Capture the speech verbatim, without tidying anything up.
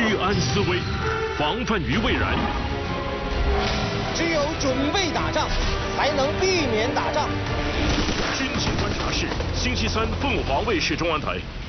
居安思危，防范于未然。 只有准备打仗，才能避免打仗。 军情观察室，星期三凤凰卫视中央台。